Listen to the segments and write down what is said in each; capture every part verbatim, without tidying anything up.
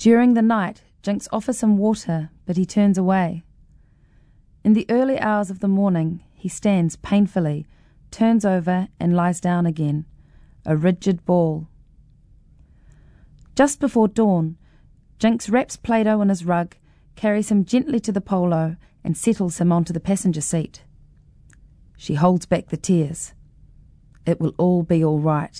During the night, Jinx offers him water, but he turns away. In the early hours of the morning, he stands painfully, turns over and lies down again, a rigid ball. Just before dawn, Jinx wraps Play-Doh in his rug, carries him gently to the polo and settles him onto the passenger seat. She holds back the tears. It will all be all right.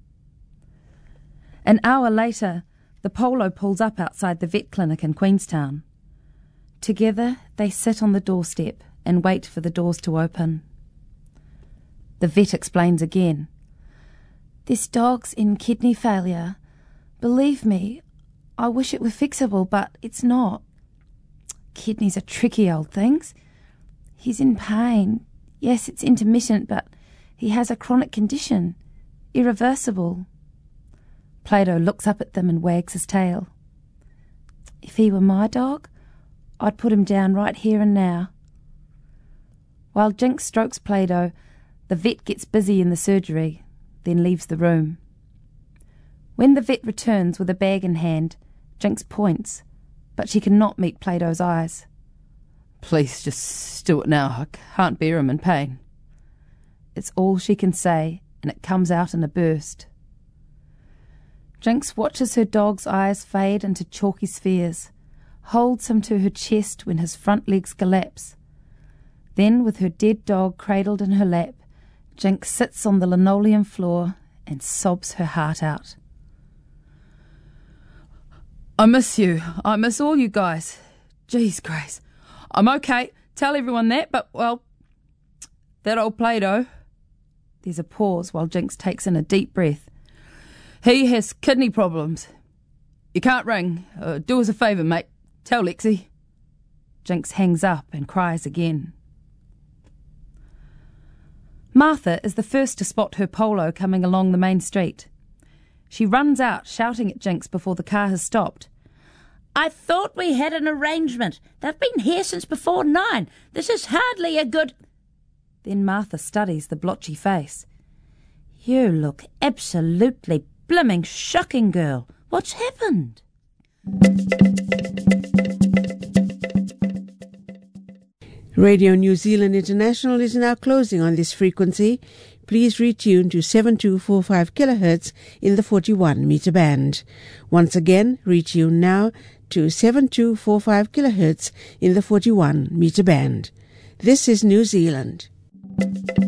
An hour later, the polo pulls up outside the vet clinic in Queenstown. Together, they sit on the doorstep and wait for the doors to open. The vet explains again. This dog's in kidney failure. Believe me, I wish it were fixable, but it's not. Kidneys are tricky old things. He's in pain. Yes, it's intermittent, but he has a chronic condition. Irreversible. Play-Doh looks up at them and wags his tail. If he were my dog, I'd put him down right here and now. While Jinx strokes Play-Doh, the vet gets busy in the surgery, then leaves the room. When the vet returns with a bag in hand, Jinx points, but she cannot meet Play-Doh's eyes. Please just do it now. I can't bear him in pain. It's all she can say, and it comes out in a burst. Jinx watches her dog's eyes fade into chalky spheres, holds him to her chest when his front legs collapse. Then, with her dead dog cradled in her lap, Jinx sits on the linoleum floor and sobs her heart out. I miss you. I miss all you guys. Jeez, Grace. I'm okay. Tell everyone that, but, well, that old Play-Doh. There's a pause while Jinx takes in a deep breath. He has kidney problems. You can't ring. Uh, do us a favour, mate. Tell Lexi. Jinx hangs up and cries again. Martha is the first to spot her polo coming along the main street. She runs out, shouting at Jinx before the car has stopped. I thought we had an arrangement. They've been here since before nine. This is hardly a good... Then Martha studies the blotchy face. You look absolutely blooming shocking, girl. What's happened? Radio New Zealand International is now closing on this frequency. Please retune to seven two four five kilohertz in the forty-one meter band. Once again, retune now to seven two four five kilohertz in the forty-one meter band. This is New Zealand.